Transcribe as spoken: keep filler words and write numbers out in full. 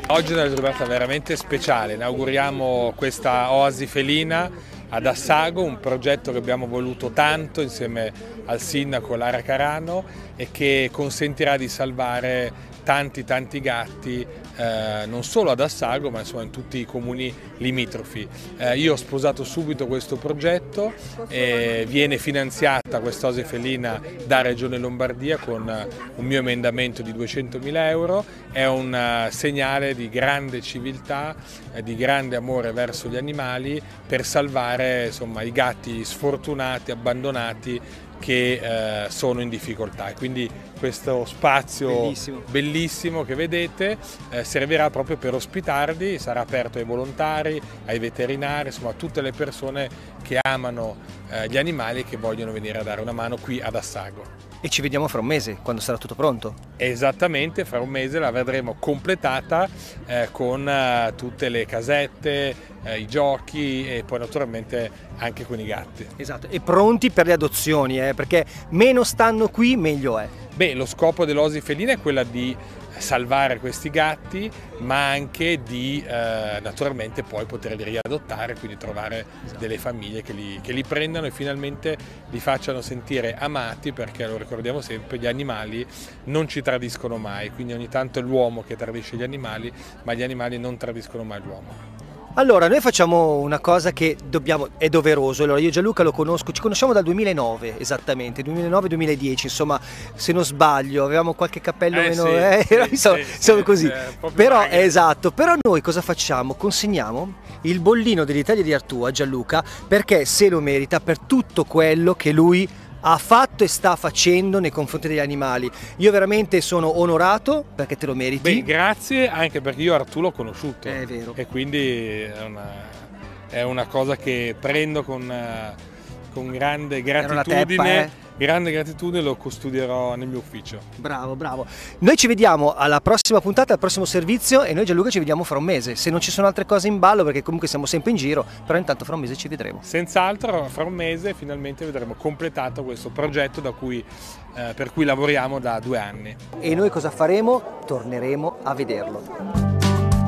Oggi è una giornata veramente speciale, inauguriamo questa oasi felina ad Assago, un progetto che abbiamo voluto tanto insieme al sindaco Lara Carano e che consentirà di salvare tanti tanti gatti eh, non solo ad Assago ma insomma in tutti i comuni limitrofi. Eh, io ho sposato subito questo progetto e viene finanziata quest'oasi felina da Regione Lombardia con un mio emendamento di duecentomila euro, è un segnale di grande civiltà, eh, di grande amore verso gli animali per salvare insomma, i gatti sfortunati, abbandonati che eh, sono in difficoltà. E quindi questo spazio bellissimo, bellissimo che vedete eh, servirà proprio per ospitarli, sarà aperto ai volontari, ai veterinari, insomma a tutte le persone che amano eh, gli animali e che vogliono venire a dare una mano qui ad Assago. E ci vediamo fra un mese, quando sarà tutto pronto. Esattamente, fra un mese la vedremo completata eh, con eh, tutte le casette, eh, i giochi e poi naturalmente anche con i gatti. Esatto, e pronti per le adozioni, eh, perché meno stanno qui meglio è. Beh, lo scopo dell'oasi felina è quella di salvare questi gatti, ma anche di eh, naturalmente poi poterli riadottare, quindi trovare esatto. delle famiglie che li, che li prendano e finalmente li facciano sentire amati, perché lo ricordiamo sempre, gli animali non ci tradiscono mai, quindi ogni tanto è l'uomo che tradisce gli animali, ma gli animali non tradiscono mai l'uomo. Allora, noi facciamo una cosa che dobbiamo, è doveroso. Allora, io e Gianluca lo conosco, ci conosciamo dal duemilanove esattamente, duemilanove duemiladieci, insomma, se non sbaglio, avevamo qualche cappello eh meno, sì, eh, sì, insomma, sì, siamo sì, così. eh, Però, è esatto, però noi cosa facciamo? Consegniamo il bollino dell'Italia di Artù a Gianluca perché se lo merita per tutto quello che lui ha fatto e sta facendo nei confronti degli animali. Io veramente sono onorato perché te lo meriti. Beh, grazie, anche perché io Artù l'ho conosciuto. È vero. E quindi è una, è una cosa che prendo con, con grande gratitudine. Teppa, eh? Grande gratitudine, lo custodierò nel mio ufficio. Bravo, bravo. Noi ci vediamo alla prossima puntata, al prossimo servizio e noi Gianluca ci vediamo fra un mese. Se non ci sono altre cose in ballo, perché comunque siamo sempre in giro, però intanto fra un mese ci vedremo. Senz'altro, fra un mese finalmente vedremo completato questo progetto da cui, eh, per cui lavoriamo da due anni. E noi cosa faremo? Torneremo a vederlo.